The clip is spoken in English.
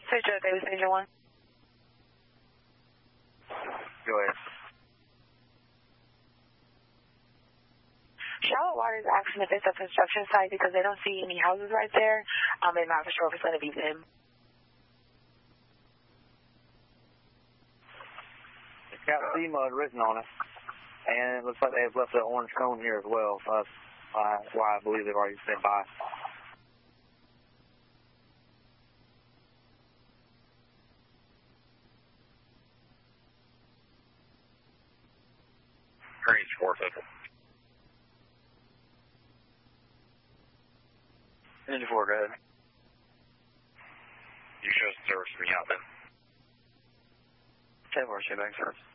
Switcher, Davis Major 1. Go ahead. Charlotte Water is asking if it's a construction site because they don't see any houses right there. They're not for sure if it's going to be them. It's got C-Mud written on it, and it looks like they've left an orange cone here as well, so that's why I believe they've already sent by. Range 450. Engine 4, go ahead. You show some service from me out then. 10-4, show back service.